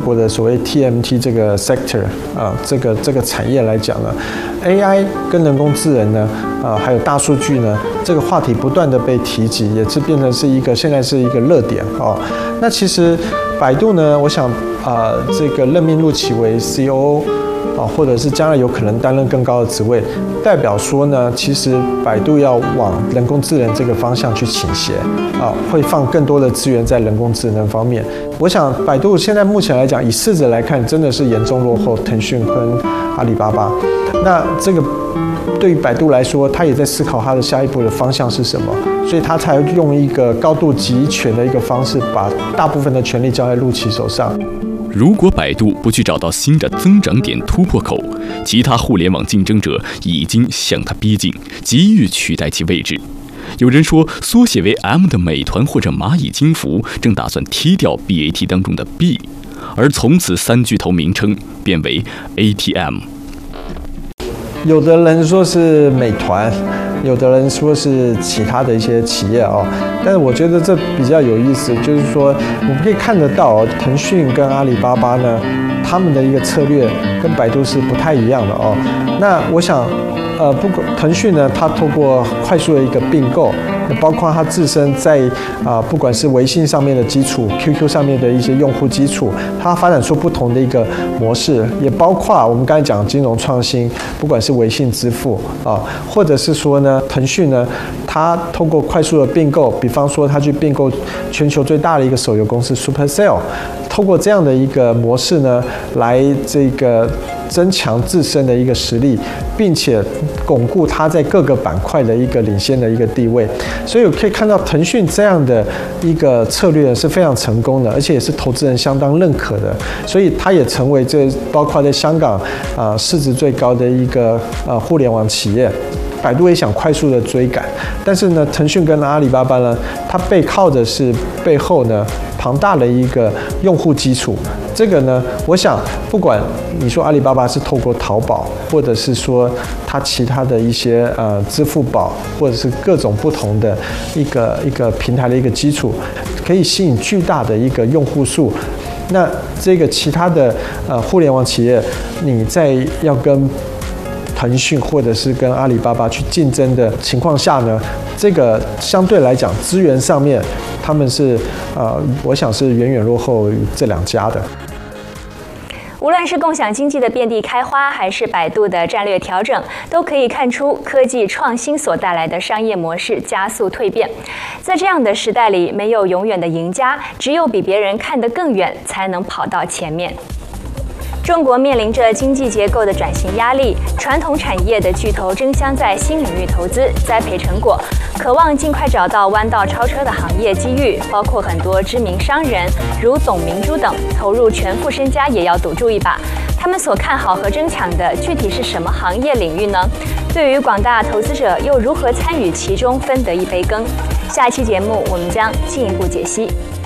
国的所谓 TMT 这个 sector 这个产业来讲呢 ，AI 跟人工智能呢，还有大数据呢，这个话题不断的被提及，也是变成是现在是一个热点哦。那其实百度呢，我想这个任命陆启为 COO。或者是将来有可能担任更高的职位，代表说呢，其实百度要往人工智能这个方向去倾斜会放更多的资源在人工智能方面。我想百度现在目前来讲，以市值来看，真的是严重落后腾讯跟阿里巴巴。那这个对于百度来说，它也在思考它的下一步的方向是什么，所以它才用一个高度集权的一个方式，把大部分的权力交在陆启手上。 如果百度不去找到新的增长点突破口，其他互联网竞争者已经向它逼近，急于取代其位置。有人说，缩写为 M 的美团或者蚂蚁金服正打算踢掉 BAT 当中的 B， 而从此三巨头名称变为 ATM。 有的人说是美团，有的人说是其他的一些企业但是我觉得这比较有意思，就是说我们可以看得到腾讯跟阿里巴巴呢，他们的一个策略跟百度是不太一样的那我想，不管腾讯呢，它透过快速的一个并购，包括它自身在不管是微信上面的基础 ，QQ 上面的一些用户基础，它发展出不同的一个模式，也包括我们刚才讲金融创新，不管是微信支付或者是说呢，腾讯呢，它通过快速的并购，比方说它去并购全球最大的一个手游公司 Supercell， 透过这样的一个模式呢，来这个增强自身的一个实力，并且巩固它在各个板块的一个领先的一个地位。所以我可以看到腾讯这样的一个策略是非常成功的，而且也是投资人相当认可的。所以它也成为包括在香港市值最高的一个互联网企业。百度也想快速的追赶，但是呢，腾讯跟阿里巴巴呢，它背靠的是背后呢庞大的一个用户基础。这个呢，我想不管你说阿里巴巴是透过淘宝，或者是说它其他的一些支付宝，或者是各种不同的一个平台的一个基础，可以吸引巨大的一个用户数。那这个其他的互联网企业，你在要跟腾讯或者是跟阿里巴巴去竞争的情况下呢，这个相对来讲资源上面，他们是我想是远远落后于这两家的。 无论是共享经济的遍地开花，还是百度的战略调整，都可以看出科技创新所带来的商业模式加速蜕变。在这样的时代里，没有永远的赢家，只有比别人看得更远，才能跑到前面。中国面临着经济结构的转型压力，传统产业的巨头争相在新领域投资，栽培成果，渴望尽快找到弯道超车的行业机遇。包括很多知名商人，如董明珠等，投入全副身家也要赌注一把。他们所看好和争抢的具体是什么行业领域呢？对于广大投资者又如何参与其中，分得一杯羹？下期节目我们将进一步解析。